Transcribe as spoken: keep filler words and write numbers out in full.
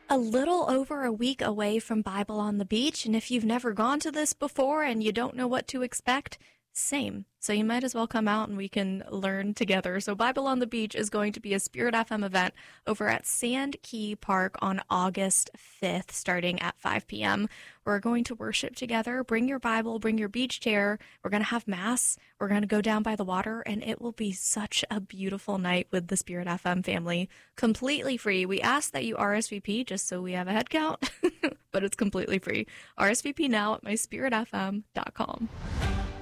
a little over a week away from Bible on the Beach, and if you've never gone to this before and you don't know what to expect, same. So you might as well come out and we can learn together. So Bible on the Beach is going to be a Spirit F M event over at Sand Key Park on August fifth, starting at five p.m. We're going to worship together. Bring your Bible, bring your beach chair. We're going to have Mass. We're going to go down by the water, and it will be such a beautiful night with the Spirit F M family. Completely free. We ask that you R S V P just so we have a head count, but it's completely free. R S V P now at my spirit f m dot com.